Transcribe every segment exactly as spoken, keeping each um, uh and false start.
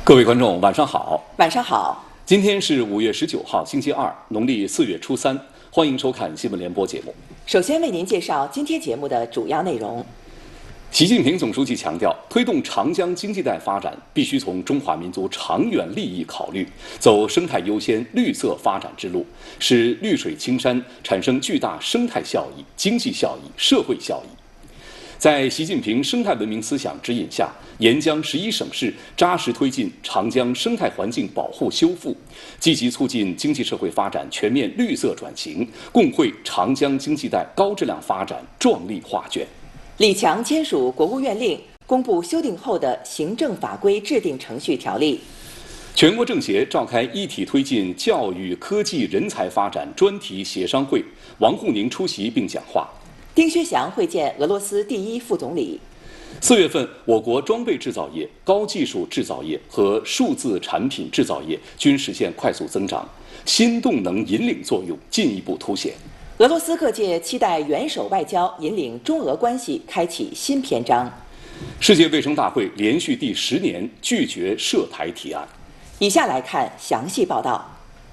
各位观众，晚上好。 晚上好。 今天是五月十九号，星期二，农历四月初三。欢迎收看新闻联播节目。 首先为您介绍今天节目的主要内容。 习近平总书记强调，推动长江经济带发展，必须从中华民族长远利益考虑，走生态优先、绿色发展之路，使绿水青山产生巨大生态效益、经济效益、社会效益。在习近平生态文明思想指引下，沿江十一省市扎实推进长江生态环境保护修复，积极促进经济社会发展全面绿色转型，共绘长江经济带高质量发展壮丽画卷。 李强签署国务院令，公布修订后的行政法规制定程序条例。 全国政协召开一体推进教育科技人才发展专题协商会，王沪宁出席并讲话。 丁薛祥会见俄罗斯第一副总理。 四月份，我国装备制造业、高技术制造业和数字产品制造业均实现快速增长，新动能引领作用进一步凸显。 俄罗斯各界期待元首外交引领中俄关系开启新篇章。 世界卫生大会连续第十年拒绝涉台提案。 以下来看详细报道。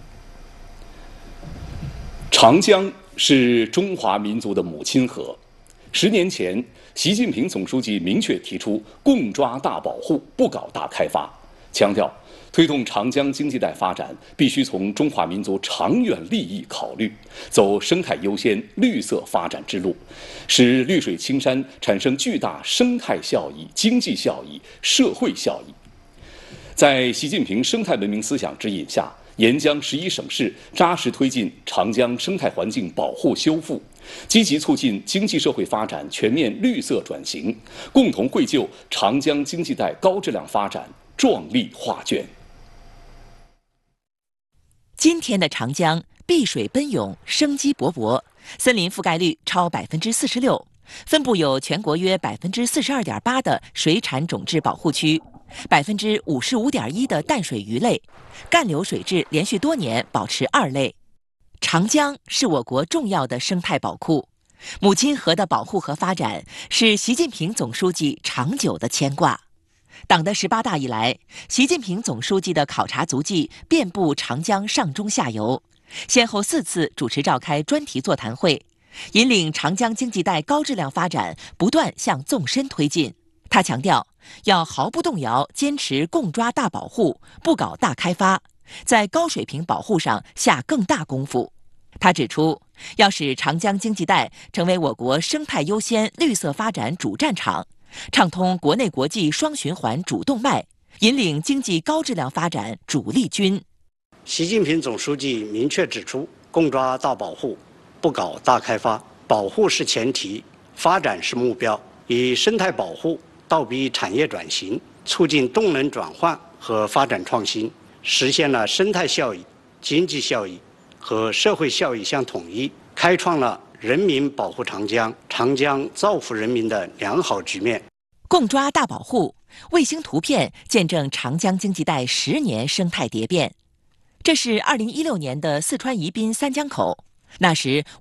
长江是中华民族的母亲河。十年前，习近平总书记明确提出共抓大保护，不搞大开发，强调推动长江经济带发展必须从中华民族长远利益考虑，走生态优先、绿色发展之路，使绿水青山产生巨大生态效益、经济效益、社会效益。在习近平生态文明思想指引下，沿江十一省市扎实推进长江生态环境保护修复，积极促进经济社会发展全面绿色转型，共同绘就长江经济带高质量发展壮丽画卷。 今天的长江碧水奔涌，生机勃勃，森林覆盖率超百分之四十六，分布有全国约百分之四十二点八的水产种质保护区，百分之五十五点一的淡水鱼类，干流水质连续多年保持二类。长江是我国重要的生态宝库，母亲河的保护和发展是习近平总书记长久的牵挂。党的十八大以来，习近平总书记的考察足迹遍布长江上中下游，先后四次主持召开专题座谈会，引领长江经济带高质量发展不断向纵深推进。他强调，要毫不动摇坚持共抓大保护，不搞大开发，在高水平保护上下更大功夫。他指出，要使长江经济带成为我国生态优先、绿色发展主战场，畅通国内国际双循环主动脉，引领经济高质量发展主力军。 习近平总书记明确指出，共抓大保护，不搞大开发，保护是前提，发展是目标，以生态保护倒逼产业转型，促进动能转换和发展创新，实现了生态效益、经济效益和社会效益相统一，开创了人民保护长江、长江造福人民的良好局面。 共抓大保护，卫星图片见证长江经济带十年生态蝶变。这是二零一六年的四川宜宾三江口，那时